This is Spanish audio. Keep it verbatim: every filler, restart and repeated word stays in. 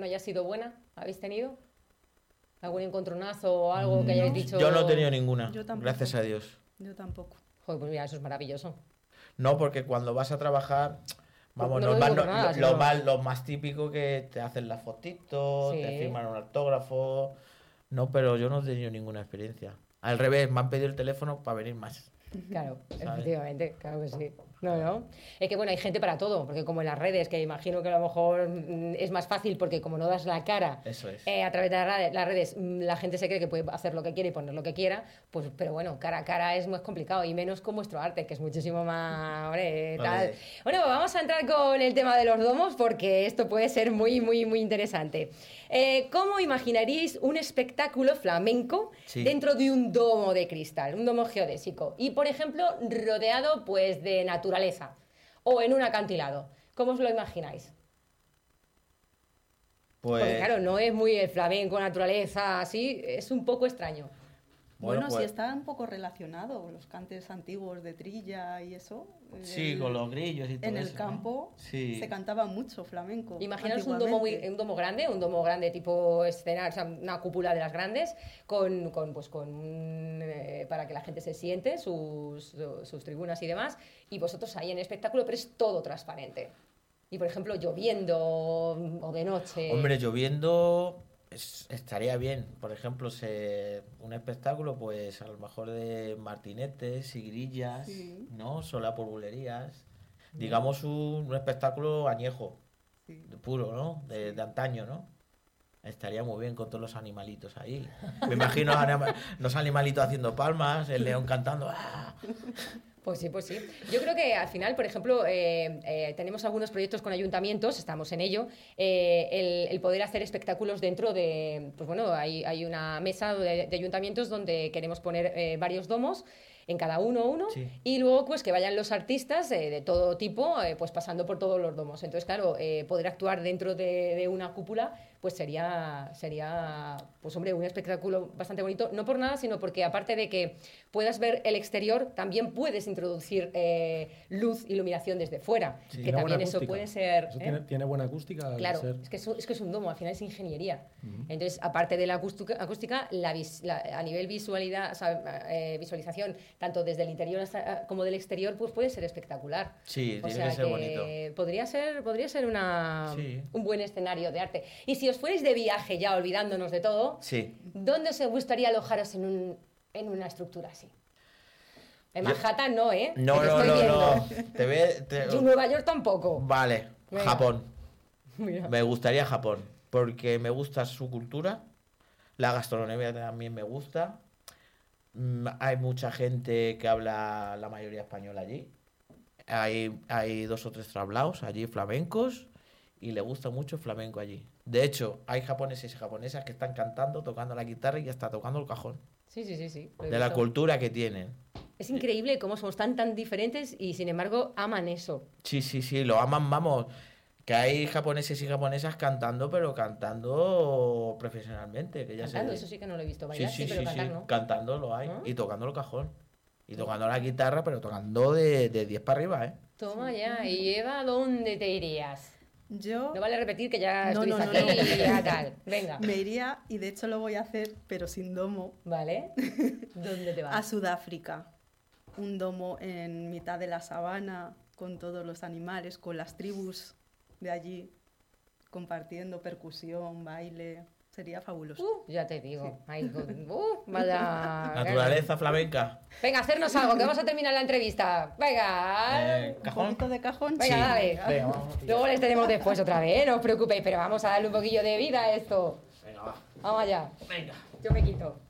no haya sido buena? ¿Habéis tenido? ¿Algún encontronazo o algo que hayáis No. dicho? Yo no he tenido ninguna, Yo tampoco. gracias a Dios. Yo tampoco. Joder, pues mira, eso es maravilloso. No, porque cuando vas a trabajar, vamos, No lo normal, digo por no- nada, lo, sino- lo más, lo más típico que te hacen las fotitos, Sí. te firman un autógrafo. No, pero yo no he tenido ninguna experiencia. Al revés, me han pedido el teléfono para venir más. Claro, ¿Sabes? efectivamente, claro que sí. No, no. Es que bueno, hay gente para todo, porque como en las redes, que imagino que a lo mejor mm, es más fácil porque como no das la cara Eso es. eh, a través de las rade- las redes, mm, la gente se cree que puede hacer lo que quiere y poner lo que quiera, pues pero bueno, cara a cara es más complicado y menos con vuestro arte, que es muchísimo más, hombre, tal. Vale. Bueno, pues vamos a entrar con el tema de los domos porque esto puede ser muy, muy, muy interesante. Eh, ¿Cómo imaginaríais un espectáculo flamenco Sí. dentro de un domo de cristal, un domo geodésico? Y, por ejemplo, rodeado pues de naturaleza o en un acantilado. ¿Cómo os lo imagináis? Pues, Porque claro, no es muy el flamenco, naturaleza, así, es un poco extraño. Bueno, Bueno, sí pues- está un poco relacionado, los cantes antiguos de trilla y eso. sí, El- con los grillos y todo En el eso, ¿no? campo Sí. se cantaba mucho flamenco. Imaginaos un domo, muy, antiguamente. un domo grande, un domo grande tipo escenario, o sea, una cúpula de las grandes, con, con, pues, con un, eh, para que la gente se siente, sus, su- sus tribunas y demás, y vosotros ahí en el espectáculo, pero es todo transparente. Y por ejemplo, lloviendo o de noche. Hombre, lloviendo es- estaría bien. Por ejemplo, se, un espectáculo, pues a lo mejor de martinetes y grillas, Sí. ¿no? Sola por bulerías. Digamos un, un espectáculo añejo, Sí. de puro, ¿no? De, de antaño, ¿no? Estaría muy bien con todos los animalitos ahí. Me imagino a anima- los animalitos haciendo palmas, el león cantando. ¡Ah! Pues sí, pues sí. Yo creo que al final, por ejemplo, eh, eh, tenemos algunos proyectos con ayuntamientos, estamos en ello, eh, el, el poder hacer espectáculos dentro de, pues bueno, hay, hay una mesa de, de ayuntamientos donde queremos poner eh, varios domos, en cada uno uno, Sí. y luego pues que vayan los artistas eh, de todo tipo, eh, pues pasando por todos los domos. Entonces, claro, eh, poder actuar dentro de, de una cúpula, pues sería, sería, pues hombre, un espectáculo bastante bonito, no por nada, sino porque aparte de que puedas ver el exterior, también puedes introducir eh, luz, iluminación desde fuera, Sí. que Tiene también buena eso acústica. puede ser... Eso ¿eh? tiene, tiene buena acústica. al Claro, ser- es que, es, un- es que es un domo, al final es ingeniería. Ujú. Entonces, aparte de la acústica, acústica la vis- la- a nivel visualidad, o sea, eh, visualización, tanto desde el interior hasta- como del exterior, pues puede ser espectacular. Sí, O tiene sea que ser bonito. podría ser, podría ser una, Sí. un buen escenario de arte. Y si os fuerais de viaje, ya olvidándonos de todo, Sí. ¿dónde os gustaría alojaros en, un, en una estructura así? En Yo- Manhattan no, ¿eh? No, Que te no, estoy no, viendo. no. Te ve, te- Y Nueva York tampoco. Vale, Venga. Japón. Mira. Me gustaría Japón, porque me gusta su cultura, la gastronomía también me gusta. Mm, Hay mucha gente que habla la mayoría española allí. Hay, hay dos o tres trablaos allí flamencos y le gusta mucho el flamenco allí. De hecho, hay japoneses y japonesas que están cantando, tocando la guitarra y hasta tocando el cajón. Sí, sí, sí, sí. lo he De la visto. cultura que tienen. Es increíble cómo somos tan, tan diferentes y sin embargo aman eso. Sí, sí, sí, lo aman, vamos. Que hay japoneses y japonesas cantando, pero cantando profesionalmente. Que ya Cantando, se... eso sí que no lo he visto. Bailar sí, pero sí, cantar sí. no. Cantando lo hay. ¿Ah? Y tocando el cajón. Y tocando la guitarra, pero tocando de, de diez para arriba, ¿eh? Toma ya. ¿Y Eva, dónde te irías? Yo No vale repetir que ya No, estuviste no, no, aquí no. y ya tal. Venga. me iría, y de hecho lo voy a hacer, pero sin domo, ¿Vale? ¿Dónde te a vas? Sudáfrica. Un domo en mitad de la sabana, con todos los animales, con las tribus de allí, compartiendo percusión, baile. Sería fabuloso. Uh, ya te digo. Ay, uh, vaya. Naturaleza flamenca. Venga, hacernos algo, que vamos a terminar la entrevista. Venga. Eh, Un cajón. poquito de cajón. Venga, Sí. dale. Venga, vamos. Luego les tenemos después otra vez, ¿eh? No os preocupéis, pero vamos a darle un poquillo de vida a esto. Venga, va. Vamos allá. Venga. Yo me quito.